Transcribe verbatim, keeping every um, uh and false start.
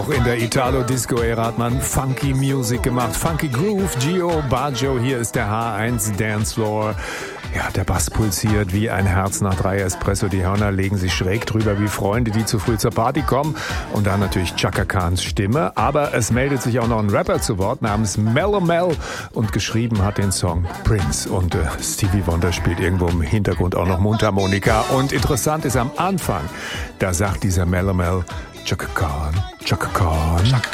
Auch in der Italo-Disco-Ära hat man Funky Music gemacht. Funky Groove, Gio Baggio, hier ist der H eins Dancefloor. Ja, der Bass pulsiert wie ein Herz nach drei Espresso. Die Hörner legen sich schräg drüber wie Freunde, die zu früh zur Party kommen. Und dann natürlich Chaka Khans Stimme. Aber es meldet sich auch noch ein Rapper zu Wort namens Mellow Mel. Und geschrieben hat den Song Prince. Und äh, Stevie Wonder spielt irgendwo im Hintergrund auch noch Mundharmonika. Und interessant ist am Anfang, da sagt dieser Mellow Mel, Chaka Khan, Chaka Khan.